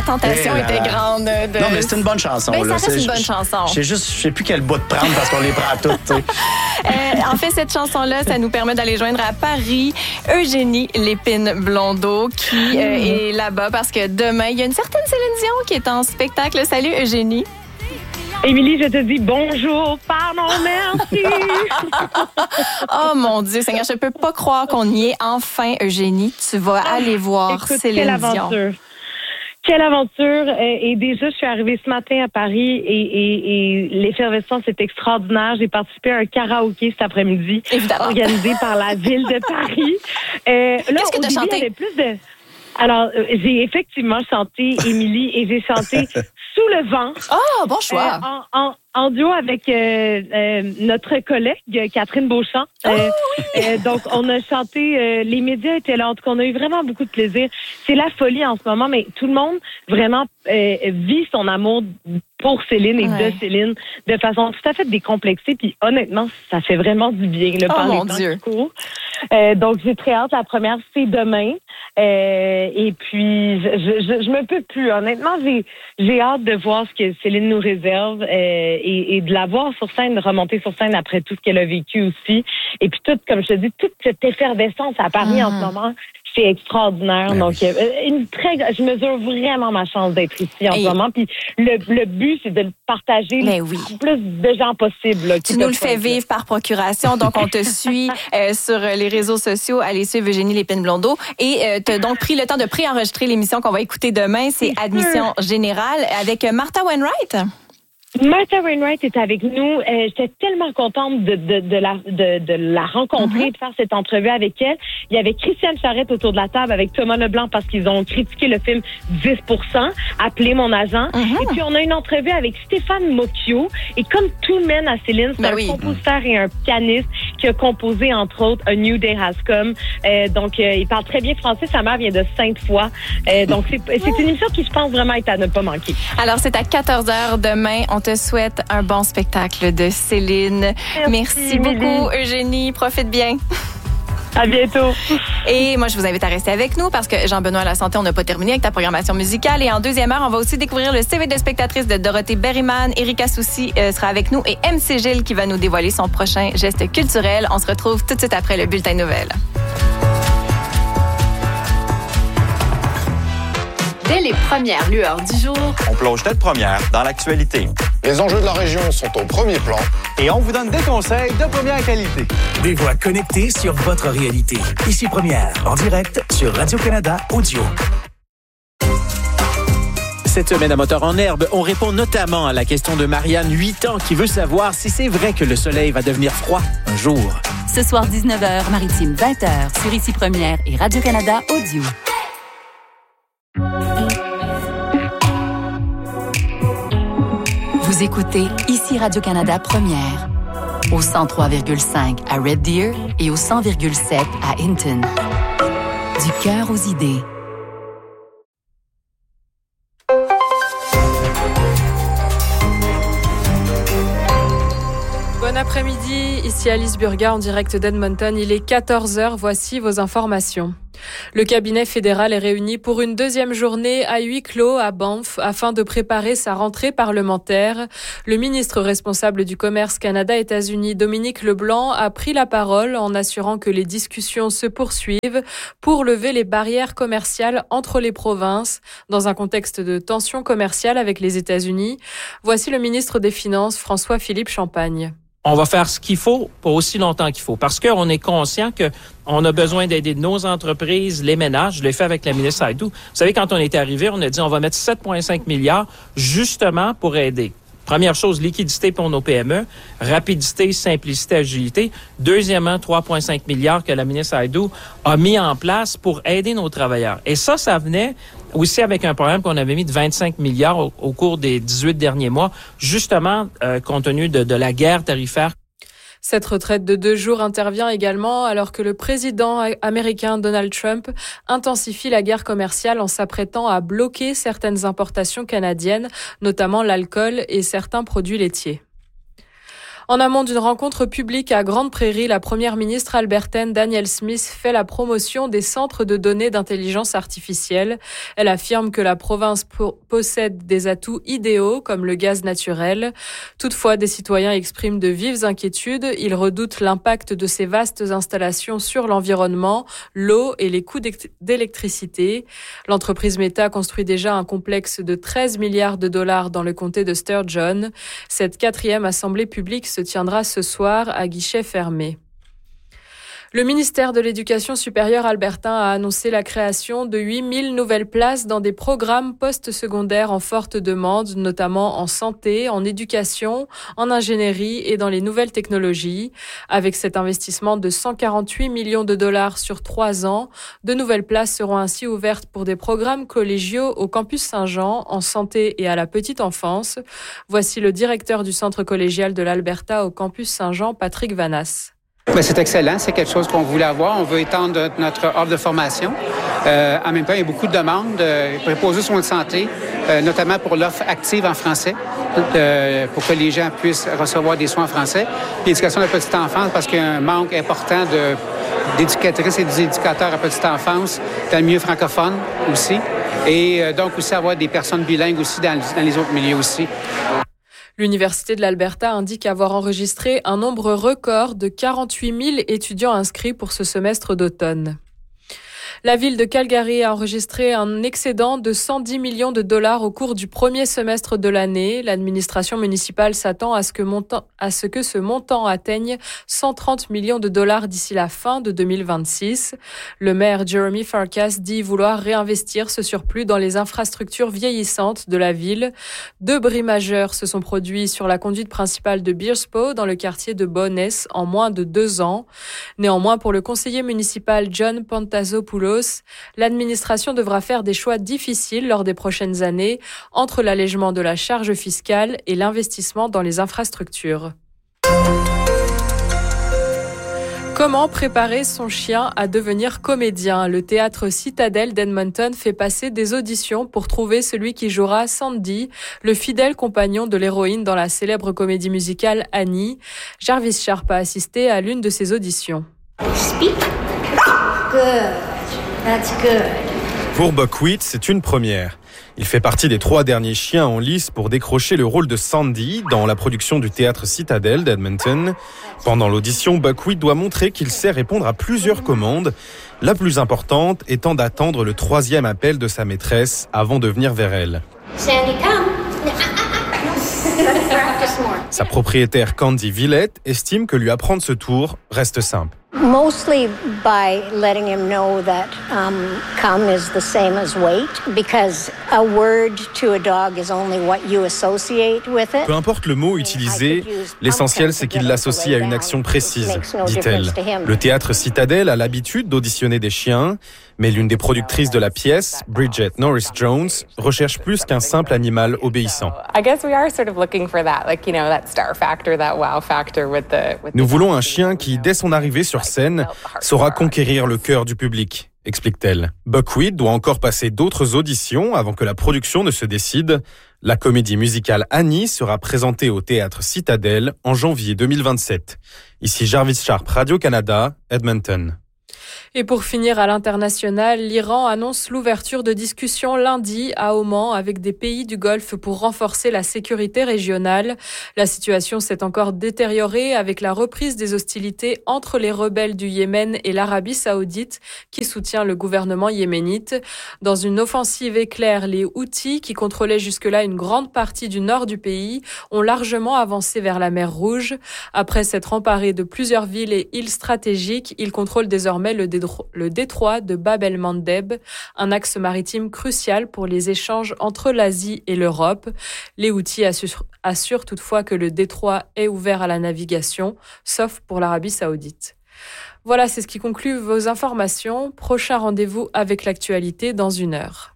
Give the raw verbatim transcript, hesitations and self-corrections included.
tentation Et était là, grande. De... Non, mais c'est une bonne chanson. Ben, là. ça reste c'est, une bonne je, chanson. Je sais juste, je sais plus quel bout de prendre parce qu'on les prend toutes. euh, en fait, cette chanson-là, ça nous permet d'aller joindre à Paris Eugénie Lépine-Blondeau qui euh, est là-bas parce que demain, il y a une certaine Céline Dion qui est en spectacle. Salut Eugénie. Émilie, je te dis bonjour, pardon, merci. Oh mon Dieu, Seigneur, je peux pas croire qu'on y est enfin, Eugénie. Tu vas aller voir Écoute, Céline quelle Dion. aventure. Quelle aventure. Et déjà, je suis arrivée ce matin à Paris et, et, et l'effervescence est extraordinaire. J'ai participé à un karaoké cet après-midi, Évidemment. organisé par la ville de Paris. Euh, là, Qu'est-ce que au t'as début, chanté? il y avait plus de... Alors, euh, j'ai effectivement chanté Émilie et j'ai chanté Sous le vent. Oh, bon choix. Euh, en, en, en duo avec euh, euh, notre collègue Catherine Beauchamp. Euh, Oh, oui. euh, donc, on a chanté, euh, les médias étaient là, en tout cas, on a eu vraiment beaucoup de plaisir. C'est la folie en ce moment, mais tout le monde vraiment euh, vit son amour pour Céline et Ouais. de Céline de façon tout à fait décomplexée. Puis honnêtement, ça fait vraiment du bien là, Oh, par mon les temps Dieu. qui courent. Euh, donc, j'ai très hâte. La première, c'est demain. Euh, et puis, je, je, je me peux plus. Honnêtement, j'ai, j'ai hâte de voir ce que Céline nous réserve euh, et, et de la voir sur scène, de remonter sur scène après tout ce qu'elle a vécu aussi. Et puis, tout, comme je te dis, toute cette effervescence à Paris Mm. en ce moment, c'est extraordinaire. Ben Donc, oui. euh, une très, je mesure vraiment ma chance d'être ici en Et- ce moment. Puis, le, le but, c'est de le partager Ben le oui. plus de gens possible. là, qui Tu nous peuvent le fais être là. vivre par procuration, donc on te suit euh, sur les réseaux sociaux. Allez suivre Eugénie Lépine-Blondeau. Et euh, tu as donc pris le temps de préenregistrer l'émission qu'on va écouter demain. C'est C'est Admission Générale avec Martha Wainwright. Martha Wainwright est avec nous. Euh, J'étais tellement contente de, de, de, la, de, de la rencontrer, Mm-hmm. de faire cette entrevue avec elle. Il y avait Christiane Charette autour de la table avec Thomas Leblanc parce qu'ils ont critiqué le film dix pour cent, appelé mon agent. Mm-hmm. Et puis, on a une entrevue avec Stéphane Mocchio. Et comme tout mène à Céline, c'est Ben un oui. compositeur et un pianiste qui a composé, entre autres, A New Day Has Come. Euh, donc, euh, il parle très bien français. Sa mère vient de Sainte-Foy. Euh, donc, c'est c'est une émission qui, je pense, vraiment est à ne pas manquer. Alors, c'est à quatorze heures demain. On te souhaite un bon spectacle de Céline. Merci, Merci, beaucoup, Eugénie. Profite bien. À bientôt. Et moi, je vous invite à rester avec nous parce que Jean-Benoît à la santé, on n'a pas terminé avec ta programmation musicale. Et en deuxième heure, on va aussi découvrir le C V de spectatrice de Dorothée Berryman. Erika Soucy euh, sera avec nous et M C Gilles qui va nous dévoiler son prochain geste culturel. On se retrouve tout de suite après le bulletin de nouvelles. Dès les premières lueurs du jour, On plonge tête première dans l'actualité. Les enjeux de la région sont au premier plan. Et on vous donne des conseils de première qualité. Des voix connectées sur votre réalité. Ici Première, en direct sur Radio-Canada Audio. Cette semaine à Moteur en herbe, on répond notamment à la question de Marianne, huit ans, qui veut savoir si c'est vrai que le soleil va devenir froid un jour. Ce soir, dix-neuf heures, Maritime, vingt heures, sur Ici Première et Radio-Canada Audio. Vous écoutez Ici Radio-Canada Première, au cent trois virgule cinq à Red Deer et au cent virgule sept à Hinton. Du cœur aux idées. Bon après-midi, ici Alice Burga en direct d'Edmonton. Il est quatorze heures, voici vos informations. Le cabinet fédéral est réuni pour une deuxième journée à huis clos à Banff afin de préparer sa rentrée parlementaire. Le ministre responsable du Commerce Canada-États-Unis, Dominique Leblanc, a pris la parole en assurant que les discussions se poursuivent pour lever les barrières commerciales entre les provinces dans un contexte de tension commerciale avec les États-Unis. Voici le ministre des Finances, François-Philippe Champagne. On va faire ce qu'il faut pour aussi longtemps qu'il faut parce qu'on est conscient que on a besoin d'aider nos entreprises, les ménages. Je l'ai fait avec la ministre Saïdou. Vous savez, quand on est arrivé, on a dit on va mettre sept virgule cinq milliards justement pour aider. Première chose, liquidité pour nos P M E, rapidité, simplicité, agilité. Deuxièmement, trois virgule cinq milliards que la ministre Saïdou a mis en place pour aider nos travailleurs. Et ça, ça venait aussi avec un programme qu'on avait mis de vingt-cinq milliards au, au cours des dix-huit derniers mois, justement euh, compte tenu de, de la guerre tarifaire. Cette retraite de deux jours intervient également alors que le président américain Donald Trump intensifie la guerre commerciale en s'apprêtant à bloquer certaines importations canadiennes, notamment l'alcool et certains produits laitiers. En amont d'une rencontre publique à Grande Prairie, la première ministre albertaine Danielle Smith fait la promotion des centres de données d'intelligence artificielle. Elle affirme que la province po- possède des atouts idéaux comme le gaz naturel. Toutefois, des citoyens expriment de vives inquiétudes. Ils redoutent l'impact de ces vastes installations sur l'environnement, l'eau et les coûts d'électricité. L'entreprise Meta construit déjà un complexe de treize milliards de dollars dans le comté de Sturgeon. Cette quatrième assemblée publique se tiendra ce soir à guichet fermé. Le ministère de l'Éducation supérieure albertain a annoncé la création de huit mille nouvelles places dans des programmes postsecondaires en forte demande, notamment en santé, en éducation, en ingénierie et dans les nouvelles technologies. Avec cet investissement de cent quarante-huit millions de dollars sur trois ans, de nouvelles places seront ainsi ouvertes pour des programmes collégiaux au campus Saint-Jean, en santé et à la petite enfance. Voici le directeur du centre collégial de l'Alberta au campus Saint-Jean, Patrick Vanas. Bien, c'est excellent, c'est quelque chose qu'on voulait avoir. On veut étendre notre offre de formation. Euh, en même temps, il y a beaucoup de demandes. Euh, préposés aux soins de santé, euh, notamment pour l'offre active en français, euh, pour que les gens puissent recevoir des soins en français. Puis l'éducation de la petite enfance, parce qu'il y a un manque important de, d'éducatrices et d'éducateurs à petite enfance dans le milieu francophone aussi. Et euh, donc aussi avoir des personnes bilingues aussi dans, dans les autres milieux aussi. L'Université de l'Alberta indique avoir enregistré un nombre record de quarante-huit mille étudiants inscrits pour ce semestre d'automne. La ville de Calgary a enregistré un excédent de cent dix millions de dollars au cours du premier semestre de l'année. L'administration municipale s'attend à ce que, montant, à ce que ce montant atteigne cent trente millions de dollars d'ici la fin de deux mille vingt-six. Le maire Jeremy Farkas dit vouloir réinvestir ce surplus dans les infrastructures vieillissantes de la ville. Deux bris majeurs se sont produits sur la conduite principale de Bearspaw dans le quartier de Bowness en moins de deux ans. Néanmoins, pour le conseiller municipal John Pantazopoulos, l'administration devra faire des choix difficiles lors des prochaines années entre l'allègement de la charge fiscale et l'investissement dans les infrastructures. Comment préparer son chien à devenir comédien ? Le théâtre Citadel d'Edmonton fait passer des auditions pour trouver celui qui jouera Sandy, le fidèle compagnon de l'héroïne dans la célèbre comédie musicale Annie. Jarvis Sharp a assisté à l'une de ces auditions. Speak. Good. That's good. Pour Buckwheat, c'est une première. Il fait partie des trois derniers chiens en lice pour décrocher le rôle de Sandy dans la production du théâtre Citadel d'Edmonton. Pendant l'audition, Buckwheat doit montrer qu'il sait répondre à plusieurs commandes, la plus importante étant d'attendre le troisième appel de sa maîtresse avant de venir vers elle. Sandy, come. Practice more. Sa propriétaire Candy Villette estime que lui apprendre ce tour reste simple. Mostly by letting him know that um, come is the same as wait, because a word to a dog is only what you associate with it. Peu importe le mot utilisé, l'essentiel c'est qu'il l'associe à une action précise, dit-elle. Le théâtre Citadel a l'habitude d'auditionner des chiens, mais l'une des productrices de la pièce, Bridget Norris Jones, recherche plus qu'un simple animal obéissant. Nous voulons un chien qui, dès son arrivée sur scène, saura conquérir le cœur du public, explique-t-elle. Buckwheat doit encore passer d'autres auditions avant que la production ne se décide. La comédie musicale Annie sera présentée au théâtre Citadel en janvier deux mille vingt-sept. Ici Jarvis Sharp, Radio-Canada, Edmonton. Et pour finir à l'international, l'Iran annonce l'ouverture de discussions lundi à Oman avec des pays du Golfe pour renforcer la sécurité régionale. La situation s'est encore détériorée avec la reprise des hostilités entre les rebelles du Yémen et l'Arabie saoudite qui soutient le gouvernement yéménite. Dans une offensive éclair, les Houthis, qui contrôlaient jusque-là une grande partie du nord du pays, ont largement avancé vers la mer Rouge. Après s'être emparés de plusieurs villes et îles stratégiques, ils contrôlent désormais le détroit le détroit de Bab el-Mandeb, un axe maritime crucial pour les échanges entre l'Asie et l'Europe. Les Houthis assurent, assurent toutefois que le détroit est ouvert à la navigation, sauf pour l'Arabie saoudite. Voilà, c'est ce qui conclut vos informations. Prochain rendez-vous avec l'actualité dans une heure.